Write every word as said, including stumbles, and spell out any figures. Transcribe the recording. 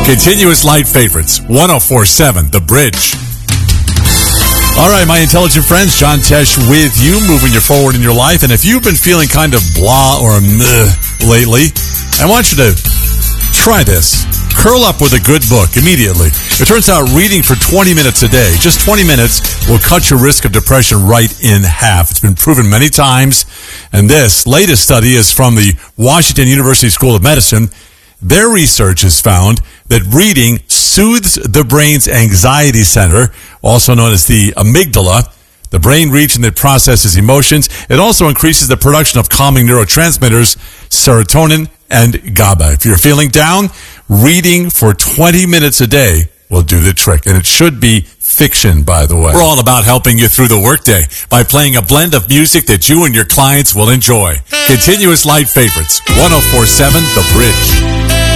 Continuous Light Favorites, one oh four point seven The Bridge. All right, my intelligent friends, John Tesh with you, moving you forward in your life. And if you've been feeling kind of blah or meh lately, I want you to try this. Curl up with a good book immediately. It turns out reading for twenty minutes a day, just twenty minutes, will cut your risk of depression right in half. It's been proven many times. And this latest study is from the Washington University School of Medicine. Their research has found that reading soothes the brain's anxiety center, also known as the amygdala, the brain region that processes emotions. It also increases the production of calming neurotransmitters, serotonin and GABA. If you're feeling down, reading for twenty minutes a day will do the trick. And it should be fiction, by the way. We're all about helping you through the workday by playing a blend of music that you and your clients will enjoy. Continuous Light Favorites, one oh four point seven The Bridge.